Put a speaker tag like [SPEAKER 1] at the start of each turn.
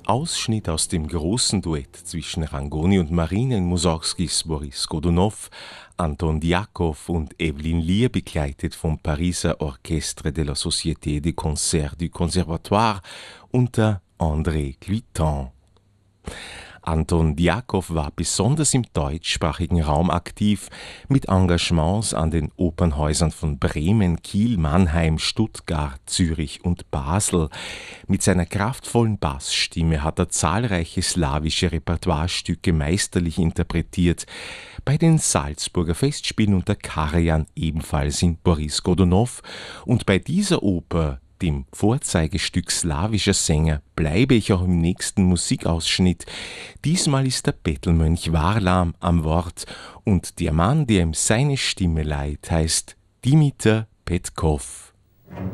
[SPEAKER 1] Ausschnitt aus dem großen Duett zwischen Rangoni und Marina in Mussorgskis Boris Godunow, Anton Djakow und Evelyn Lier, begleitet vom Pariser Orchestre de la Société des Concerts du Conservatoire unter André Cluiton. Anton Djakow war besonders im deutschsprachigen Raum aktiv, mit Engagements an den Opernhäusern von Bremen, Kiel, Mannheim, Stuttgart, Zürich und Basel. Mit seiner kraftvollen Bassstimme hat er zahlreiche slawische Repertoirestücke meisterlich interpretiert. Bei den Salzburger Festspielen unter Karajan ebenfalls in Boris Godunow, und bei dieser Oper, dem Vorzeigestück slawischer Sänger, bleibe ich auch im nächsten Musikausschnitt. Diesmal ist der Bettelmönch Varlam am Wort, und der Mann, der ihm seine Stimme leiht, heißt Dimitar Petkov.